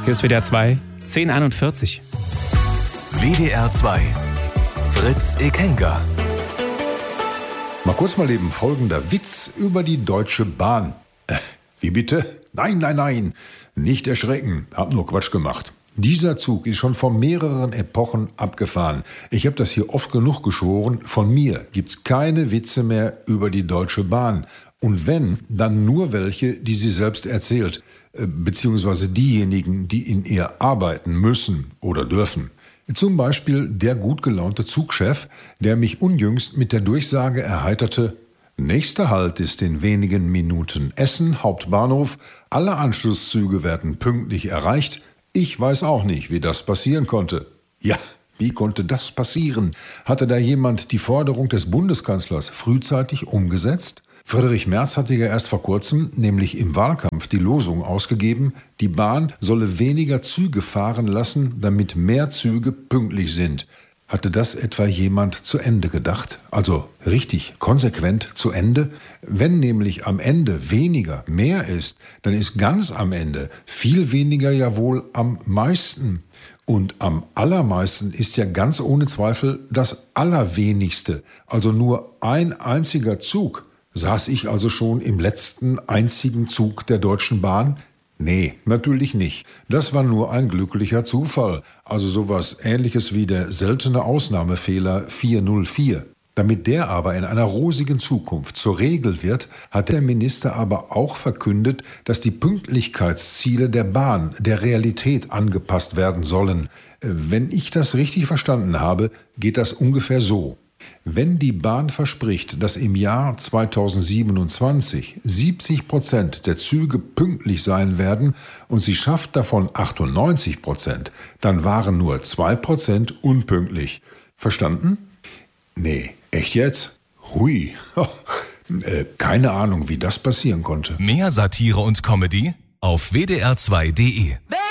Hier ist WDR 2, 10:41. WDR 2, Fritz Ekenga. Mal kurz mal eben folgender Witz über die Deutsche Bahn. Wie bitte? Nein, nicht erschrecken, hab nur Quatsch gemacht. Dieser Zug ist schon vor mehreren Epochen abgefahren. Ich habe das hier oft genug geschworen, von mir gibt's keine Witze mehr über die Deutsche Bahn. Und wenn, dann nur welche, die sie selbst erzählt, beziehungsweise diejenigen, die in ihr arbeiten müssen oder dürfen. Zum Beispiel der gut gelaunte Zugchef, der mich unjüngst mit der Durchsage erheiterte: Nächster Halt ist in wenigen Minuten Essen, Hauptbahnhof. Alle Anschlusszüge werden pünktlich erreicht. Ich weiß auch nicht, wie das passieren konnte. Ja, wie konnte das passieren? Hatte da jemand die Forderung des Bundeskanzlers frühzeitig umgesetzt? Friedrich Merz hatte ja erst vor kurzem, nämlich im Wahlkampf, die Losung ausgegeben, die Bahn solle weniger Züge fahren lassen, damit mehr Züge pünktlich sind. Hatte das etwa jemand zu Ende gedacht? Also richtig, konsequent zu Ende? Wenn nämlich am Ende weniger mehr ist, dann ist ganz am Ende viel weniger ja wohl am meisten. Und am allermeisten ist ja ganz ohne Zweifel das Allerwenigste, also nur ein einziger Zug. Saß ich also schon im letzten einzigen Zug der Deutschen Bahn? Nee, natürlich nicht. Das war nur ein glücklicher Zufall. Also sowas Ähnliches wie der seltene Ausnahmefehler 404. Damit der aber in einer rosigen Zukunft zur Regel wird, hat der Minister aber auch verkündet, dass die Pünktlichkeitsziele der Bahn der Realität angepasst werden sollen. Wenn ich das richtig verstanden habe, geht das ungefähr so. Wenn die Bahn verspricht, dass im Jahr 2027 70% der Züge pünktlich sein werden und sie schafft davon 98%, dann waren nur 2% unpünktlich. Verstanden? Nee, echt jetzt? Hui. Keine Ahnung, wie das passieren konnte. Mehr Satire und Comedy auf wdr2.de.